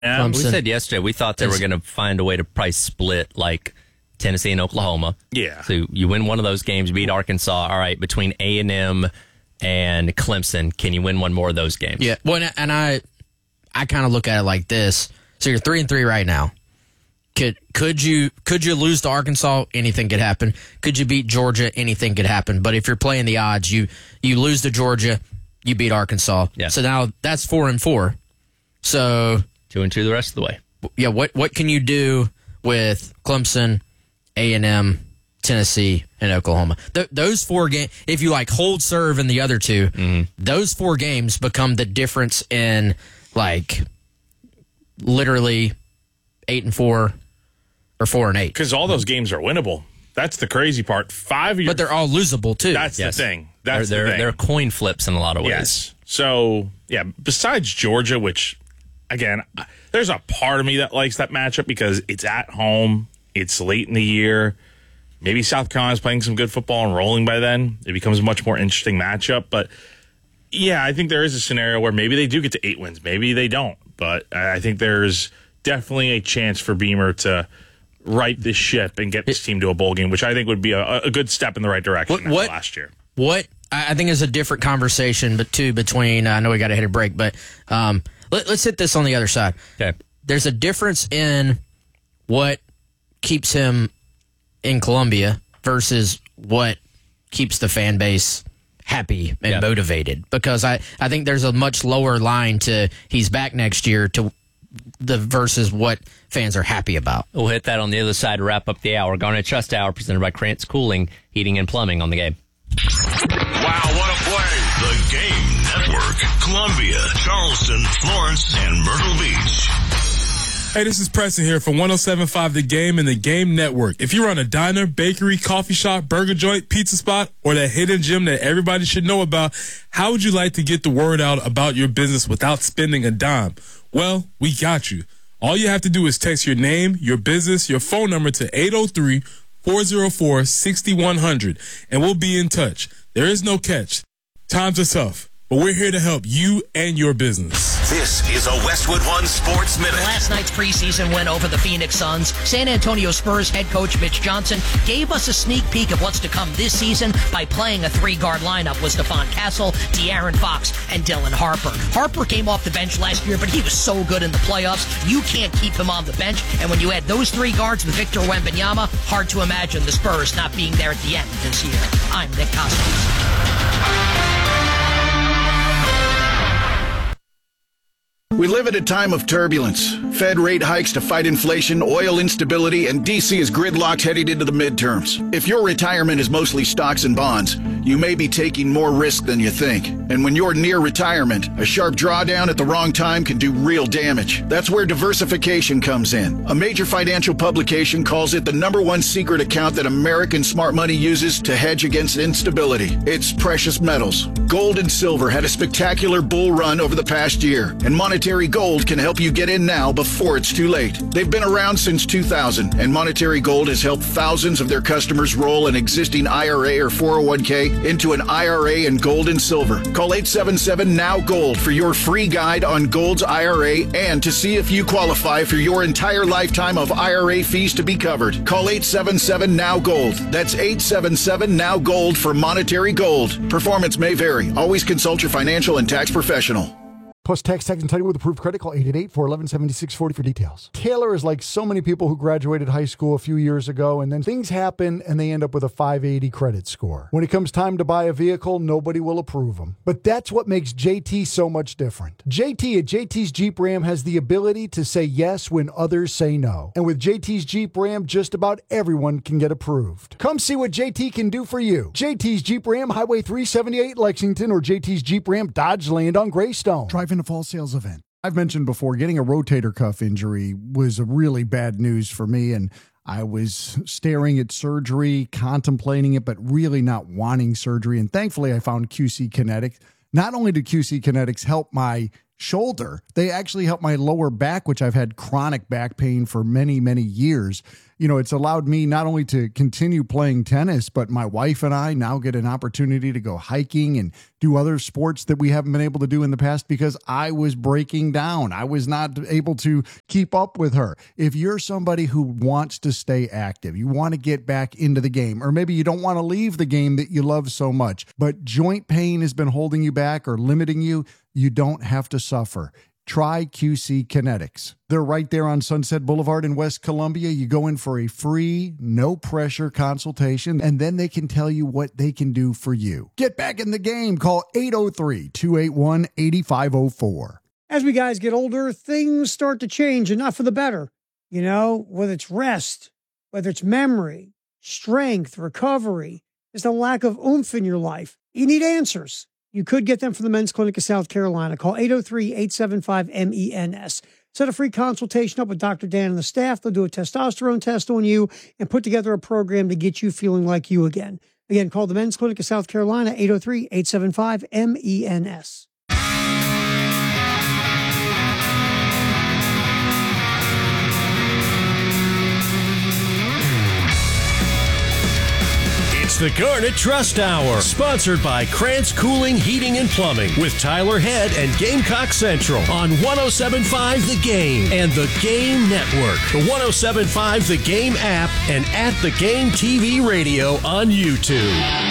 Yeah, we Clemson. said yesterday we thought they were going to find a way to price split like Tennessee and Oklahoma. Yeah. So you win one of those games, beat Arkansas. All right, between A&M and Clemson, can you win one more of those games? Yeah. Well, and I kind of look at it like this. So you're 3-3 right now. Could you lose to Arkansas? Anything could happen. Could you beat Georgia? Anything could happen. But if you're playing the odds, you lose to Georgia, you beat Arkansas. Yeah. So now that's 4-4. So 2-2 the rest of the way. yeah, what can you do with Clemson, A&M, Tennessee, and Oklahoma? Those 4 games, if you hold serve in the other 2, those 4 games become the difference in literally 8-4 or 4-8. Because all those games are winnable. That's the crazy part. 5 years. But they're all losable too. That's Yes. the thing. That's the thing. They're coin flips in a lot of ways. Yes. So, yeah, besides Georgia, which, again, there's a part of me that likes that matchup because it's at home. It's late in the year. Maybe South Carolina's playing some good football and rolling by then. It becomes a much more interesting matchup. But, yeah, I think there is a scenario where maybe they do get to 8 wins. Maybe they don't. But I think there's definitely a chance for Beamer to right this ship and get this team to a bowl game, which I think would be a good step in the right direction after last year. What I think is a different conversation, between I know we got to hit a break, but let's hit this on the other side. Okay. There's a difference in what keeps him in Columbia versus what keeps the fan base happy and motivated. Because I think there's a much lower line to he's back next year to the versus what fans are happy about. We'll hit that on the other side to wrap up the hour. Garnet Trust Hour presented by Krantz Cooling, Heating and Plumbing on the game. Wow, what a play. The Game Network. Columbia, Charleston, Florence, and Myrtle Beach. Hey, this is Preston here from 107.5 The Game and The Game Network. If you run a diner, bakery, coffee shop, burger joint, pizza spot, or that hidden gem that everybody should know about, how would you like to get the word out about your business without spending a dime? Well, we got you. All you have to do is text your name, your business, your phone number to 803-404-6100, and we'll be in touch. There is no catch. Times are tough, but we're here to help you and your business. This is a Westwood One Sports Minute. Last night's preseason win over the Phoenix Suns. San Antonio Spurs head coach Mitch Johnson gave us a sneak peek of what's to come this season by playing a 3-guard lineup with Stephon Castle, De'Aaron Fox, and Dylan Harper. Harper came off the bench last year, but he was so good in the playoffs, you can't keep him on the bench. And when you add those 3 guards with Victor Wembanyama, hard to imagine the Spurs not being there at the end this year. I'm Nick Costa. We live at a time of turbulence. Fed rate hikes to fight inflation, oil instability, and D.C. is gridlocked heading into the midterms. If your retirement is mostly stocks and bonds, you may be taking more risk than you think. And when you're near retirement, a sharp drawdown at the wrong time can do real damage. That's where diversification comes in. A major financial publication calls it the #1 secret account that American smart money uses to hedge against instability. It's precious metals. Gold and silver had a spectacular bull run over the past year, and Monetary Gold can help you get in now before it's too late. They've been around since 2000, and Monetary Gold has helped thousands of their customers roll an existing IRA or 401k into an IRA in gold and silver. Call 877-NOW-GOLD for your free guide on Gold's IRA and to see if you qualify for your entire lifetime of IRA fees to be covered. Call 877-NOW-GOLD. That's 877-NOW-GOLD for Monetary Gold. Performance may vary. Always consult your financial and tax professional. Plus, text and title with approved credit. Call 888-411-7640 for details. Taylor is like so many people who graduated high school a few years ago, and then things happen, and they end up with a 580 credit score. When it comes time to buy a vehicle, nobody will approve them. But that's what makes JT so much different. JT at JT's Jeep Ram has the ability to say yes when others say no. And with JT's Jeep Ram, just about everyone can get approved. Come see what JT can do for you. JT's Jeep Ram, Highway 378, Lexington, or JT's Jeep Ram, Dodge Land on Greystone. Drive in a fall sales event. I've mentioned before, getting a rotator cuff injury was a really bad news for me, and I was staring at surgery, contemplating it, but really not wanting surgery. And thankfully, I found QC Kinetics. Not only did QC Kinetics help my shoulder. They actually help my lower back, which I've had chronic back pain for many, many years. You know, it's allowed me not only to continue playing tennis, but my wife and I now get an opportunity to go hiking and do other sports that we haven't been able to do in the past because I was breaking down. I was not able to keep up with her. If you're somebody who wants to stay active, you want to get back into the game, or maybe you don't want to leave the game that you love so much, but joint pain has been holding you back or limiting you, you don't have to suffer. Try QC Kinetics. They're right there on Sunset Boulevard in West Columbia. You go in for a free, no-pressure consultation, and then they can tell you what they can do for you. Get back in the game. Call 803-281-8504. As we guys get older, things start to change, and not for the better. You know, whether it's rest, whether it's memory, strength, recovery, just a lack of oomph in your life. You need answers. You could get them from the Men's Clinic of South Carolina. Call 803-875-MENS. Set a free consultation up with Dr. Dan and the staff. They'll do a testosterone test on you and put together a program to get you feeling like you again. Again, call the Men's Clinic of South Carolina, 803-875-MENS. It's the Garnet Trust Hour, sponsored by Krantz Cooling, Heating, and Plumbing with Tyler Head and Gamecock Central on 107.5 The Game and The Game Network, the 107.5 The Game app, and at The Game TV radio on YouTube.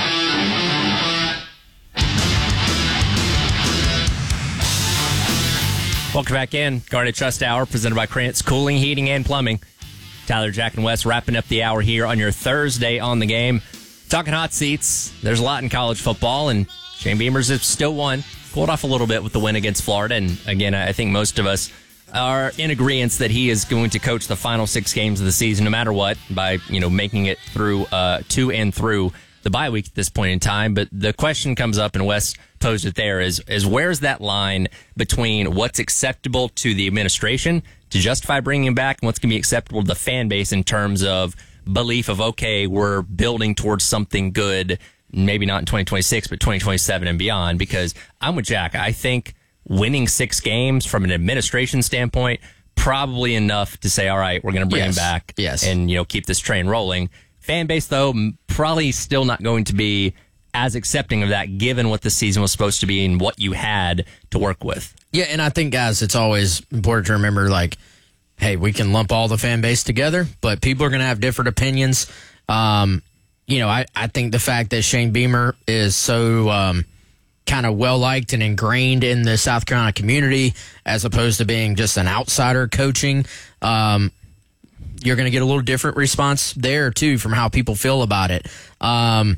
Welcome back in. Garnet Trust Hour, presented by Krantz Cooling, Heating, and Plumbing. Tyler, Jack, and Wes wrapping up the hour here on your Thursday on The Game. Talking hot seats, there's a lot in college football, and Shane Beamer's has still won. Cooled off a little bit with the win against Florida, and again, I think most of us are in agreement that he is going to coach the final 6 games of the season, no matter what, by making it through to and through the bye week at this point in time. But the question comes up, and Wes posed it there, is where's that line between what's acceptable to the administration to justify bringing him back and what's going to be acceptable to the fan base in terms of belief of, okay, we're building towards something good, maybe not in 2026, but 2027 and beyond. Because I'm with Jack. I think winning 6 games from an administration standpoint, probably enough to say, all right, we're going to bring him back and, keep this train rolling. Fan base, though, probably still not going to be as accepting of that, given what the season was supposed to be and what you had to work with. Yeah, and I think, guys, it's always important to remember, hey, we can lump all the fan base together, but people are going to have different opinions. I think the fact that Shane Beamer is so kind of well-liked and ingrained in the South Carolina community as opposed to being just an outsider coaching, you're going to get a little different response there, too, from how people feel about it. I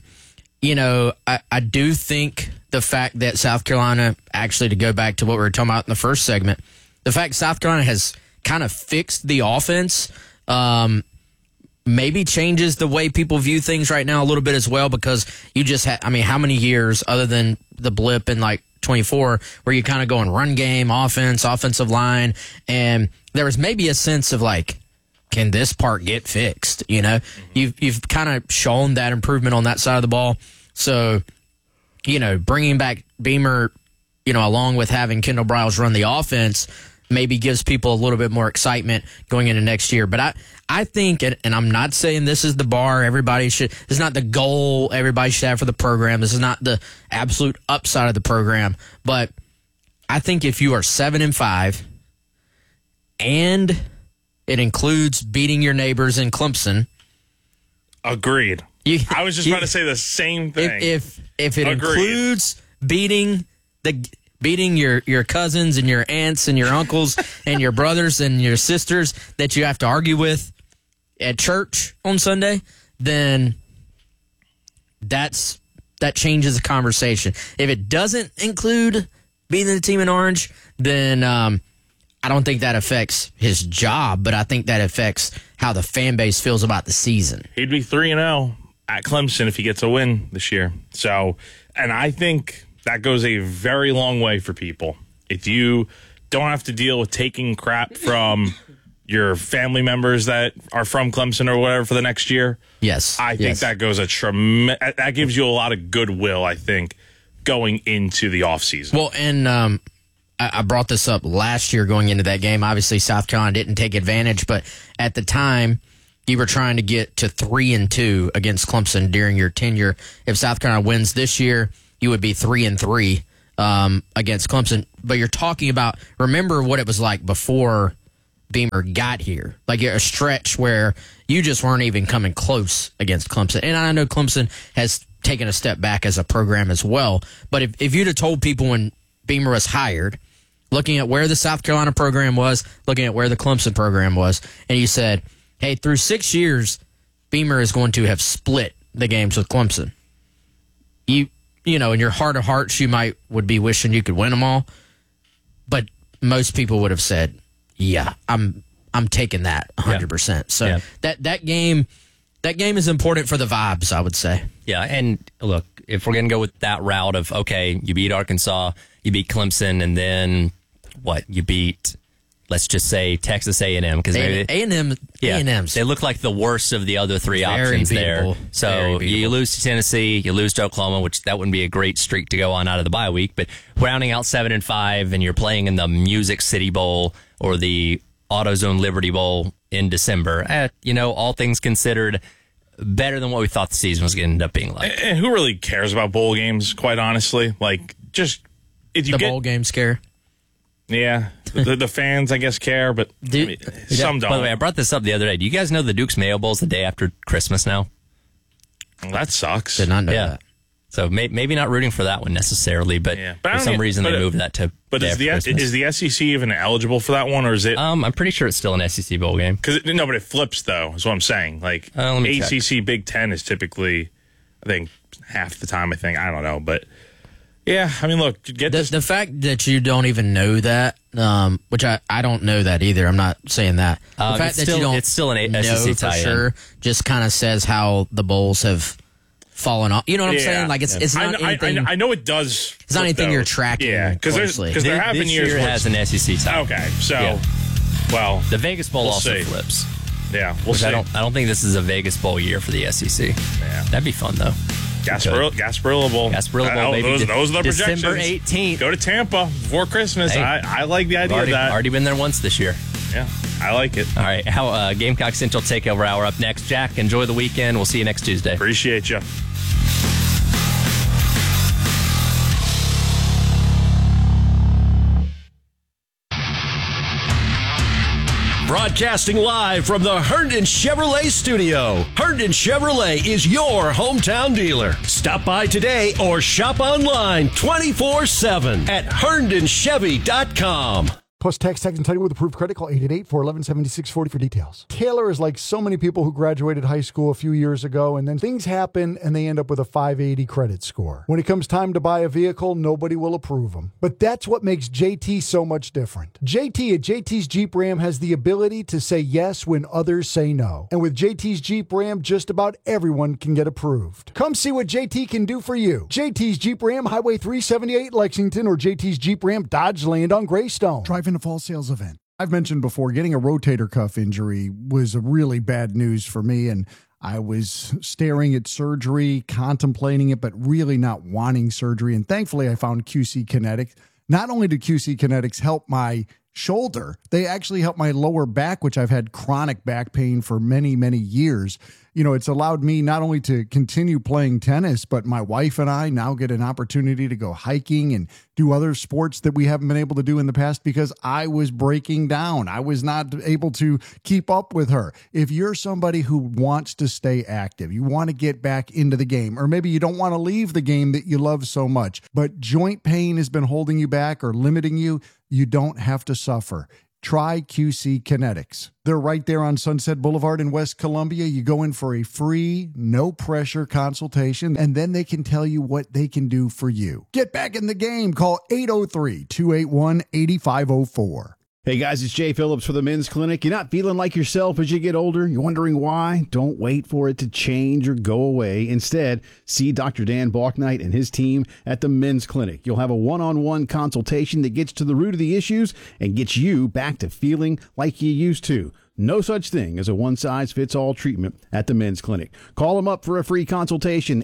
do think the fact that South Carolina, actually, to go back to what we were talking about in the first segment, the fact South Carolina has kind of fixed the offense, maybe changes the way people view things right now a little bit as well, because you just had, how many years other than the blip in 24 where you kind of going run game, offense, offensive line, and there was maybe a sense of can this part get fixed? You've kind of shown that improvement on that side of the ball. So, bringing back Beamer, along with having Kendall Briles run the offense, maybe gives people a little bit more excitement going into next year. But I think, and I'm not saying this is the bar everybody should, this is not the goal everybody should have for the program. This is not the absolute upside of the program. But I think if you are 7-5 and it includes beating your neighbors in Clemson. Agreed. I was just about to say the same thing. If it includes beating your cousins and your aunts and your uncles and your brothers and your sisters that you have to argue with at church on Sunday, then that changes the conversation. If it doesn't include beating the team in orange, then I don't think that affects his job, but I think that affects how the fan base feels about the season. He'd be 3-0 at Clemson if he gets a win this year. So, and I think that goes a very long way for people. If you don't have to deal with taking crap from your family members that are from Clemson or whatever for the next year, I think that goes that gives you a lot of goodwill, I think, going into the offseason. Well, and I brought this up last year going into that game. Obviously, South Carolina didn't take advantage, but at the time, you were trying to get to 3-2 against Clemson during your tenure. If South Carolina wins this year, you would be 3-3 against Clemson. But you're talking about, remember what it was like before Beamer got here. Like a stretch where you just weren't even coming close against Clemson. And I know Clemson has taken a step back as a program as well. But if you'd have told people when Beamer was hired, looking at where the South Carolina program was, looking at where the Clemson program was, and you said, hey, through 6 years, Beamer is going to have split the games with Clemson. You know, in your heart of hearts, you would be wishing you could win them all. But most people would have said, yeah, I'm taking that 100%. Yeah. So that game is important for the vibes, I would say. Yeah, and look, if we're going to go with that route of, okay, you beat Arkansas, you beat Clemson, and then what? You beat, let's just say, Texas A&M. Because A&M's. They look like the worst of the other three options there. So you lose to Tennessee, you lose to Oklahoma, which that wouldn't be a great streak to go on out of the bye week. But rounding out 7-5, and you're playing in the Music City Bowl or the AutoZone Liberty Bowl in December, all things considered, better than what we thought the season was going to end up being like. And who really cares about bowl games, quite honestly? Like, just if you bowl games care. Yeah, the fans, I guess, care, but some don't. By the way, I brought this up the other day. Do you guys know the Duke's Mayo Bowl is the day after Christmas now? Well, that sucks. Did not know that. So maybe not rooting for that one necessarily, but for some reason they moved that to. But is the SEC even eligible for that one, or is it? I'm pretty sure it's still an SEC bowl game. But it flips though. Is what I'm saying. Like ACC, check. Big Ten is typically, I think, half the time. I don't know, but yeah. I mean, look, the fact that you don't even know that, which I don't know that either. I'm not saying that. The fact that you don't, it's still an know SEC for sure, just kind of says how the bowls have fallen off. You know what I'm saying? Like it's not anything. I know it does. It's not anything you're tracking. Yeah, because there have been years where it has an SEC title. Okay, so well, the Vegas Bowl also flips. Yeah, we'll see. I don't think this is a Vegas Bowl year for the SEC. Yeah, that'd be fun though. Gasparilla Bowl. Baby. Those are the December projections. 18th. Go to Tampa before Christmas. Hey, I like the idea of that. Already been there once this year. Yeah, I like it. All right, Gamecock Central Takeover Hour up next. Jack, enjoy the weekend. We'll see you next Tuesday. Appreciate you. Broadcasting live from the Herndon Chevrolet studio. Herndon Chevrolet is your hometown dealer. Stop by today or shop online 24/7 at herndonchevy.com. Plus, text and title with approved credit. Call 888-411-7640 for details. Taylor is like so many people who graduated high school a few years ago, and then things happen and they end up with a 580 credit score. When it comes time to buy a vehicle, nobody will approve them. But that's what makes JT so much different. JT at JT's Jeep Ram has the ability to say yes when others say no. And with JT's Jeep Ram, just about everyone can get approved. Come see what JT can do for you. JT's Jeep Ram, Highway 378 Lexington, or JT's Jeep Ram Dodge Land on Greystone. Drive in a fall sales event. I've mentioned before, getting a rotator cuff injury was a really bad news for me, and I was staring at surgery, contemplating it, but really not wanting surgery. And thankfully, I found QC Kinetics. Not only do QC Kinetics help my shoulder, they actually help my lower back, which I've had chronic back pain for many, many years. You know, it's allowed me not only to continue playing tennis, but my wife and I now get an opportunity to go hiking and do other sports that we haven't been able to do in the past because I was breaking down. I was not able to keep up with her. If you're somebody who wants to stay active, you want to get back into the game, or maybe you don't want to leave the game that you love so much, but joint pain has been holding you back or limiting you, you don't have to suffer. Try QC Kinetics. They're right there on Sunset Boulevard in West Columbia. You go in for a free, no-pressure consultation, and then they can tell you what they can do for you. Get back in the game. Call 803-281-8504. Hey guys, it's Jay Phillips for the Men's Clinic. You're not feeling like yourself as you get older? You're wondering why? Don't wait for it to change or go away. Instead, see Dr. Dan Balknight and his team at the Men's Clinic. You'll have a one-on-one consultation that gets to the root of the issues and gets you back to feeling like you used to. No such thing as a one-size-fits-all treatment at the Men's Clinic. Call them up for a free consultation,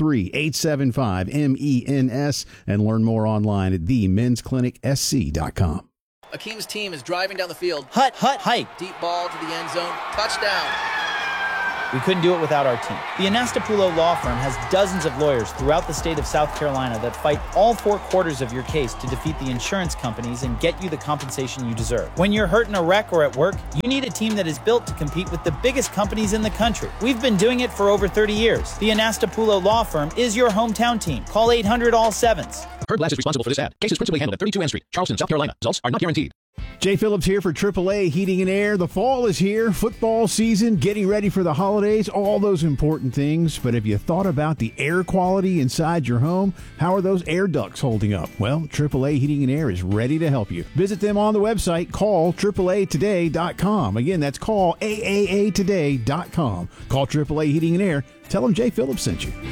803-875-MENS, and learn more online at themensclinicsc.com. Akeem's team is driving down the field. Hike. Deep ball to the end zone. Touchdown. We couldn't do it without our team. The Anastapulo Law Firm has dozens of lawyers throughout the state of South Carolina that fight all 4 quarters of your case to defeat the insurance companies and get you the compensation you deserve. When you're hurt in a wreck or at work, you need a team that is built to compete with the biggest companies in the country. We've been doing it for over 30 years. The Anastapulo Law Firm is your hometown team. Call 800-ALL-7s. Heard Glass is responsible for this ad. Case is principally handled at 32 N Street, Charleston, South Carolina. Results are not guaranteed. Jay Phillips here for AAA Heating and Air. The fall is here, football season, getting ready for the holidays, all those important things. But have you thought about the air quality inside your home? How are those air ducts holding up? Well, AAA Heating and Air is ready to help you. Visit them on the website, call AAAtoday.com. Again, that's call AAAtoday.com. Call AAA Heating and Air. Tell them Jay Phillips sent you.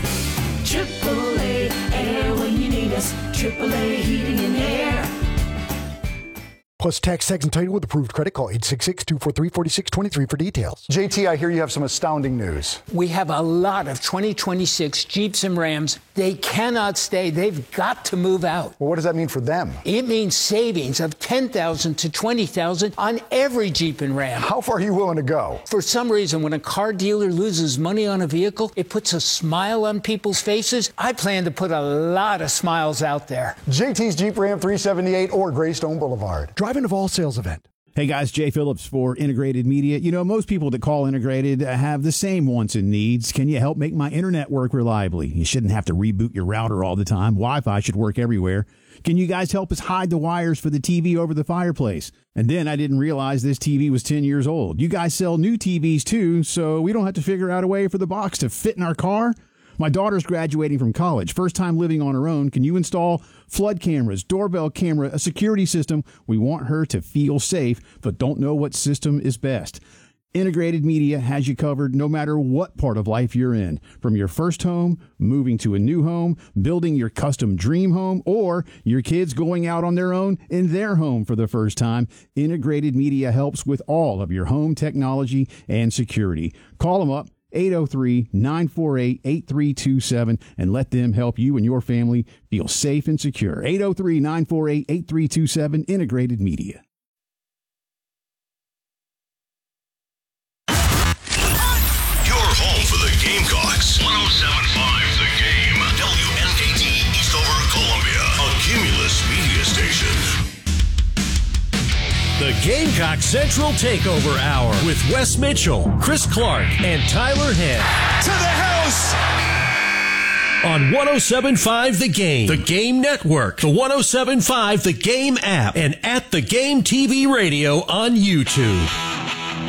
AAA Air when you need us. AAA Heating and Air. Plus tax, tags, and title with approved credit. Call 866-243-4623 for details. JT, I hear you have some astounding news. We have a lot of 2026 Jeeps and Rams. They cannot stay. They've got to move out. Well, what does that mean for them? It means savings of $10,000 to $20,000 on every Jeep and Ram. How far are you willing to go? For some reason, when a car dealer loses money on a vehicle, it puts a smile on people's faces. I plan to put a lot of smiles out there. JT's Jeep Ram 378 or Greystone Boulevard. Driving of all sales event. Hey guys, Jay Phillips for Integrated Media. You know, most people that call Integrated have the same wants and needs. Can you help make my internet work reliably? You shouldn't have to reboot your router all the time. Wi-Fi should work everywhere. Can you guys help us hide the wires for the TV over the fireplace? And then I didn't realize this TV was 10 years old. You guys sell new TVs too, so we don't have to figure out a way for the box to fit in our car? My daughter's graduating from college, first time living on her own. Can you install flood cameras, doorbell camera, a security system? We want her to feel safe, but don't know what system is best. Integrated Media has you covered no matter what part of life you're in. From your first home, moving to a new home, building your custom dream home, or your kids going out on their own in their home for the first time, Integrated Media helps with all of your home technology and security. Call them up. 803-948-8327 and let them help you and your family feel safe and secure. 803-948-8327, Integrated Media. Your home for the Gamecocks. 107.5 The Game. WNKT Eastover, Columbia. A Cumulus media station. The Gamecock Central Takeover Hour with Wes Mitchell, Chris Clark, and Tyler Head. To the house! On 107.5 The Game, The Game Network, the 107.5 The Game app, and at The Game TV Radio on YouTube.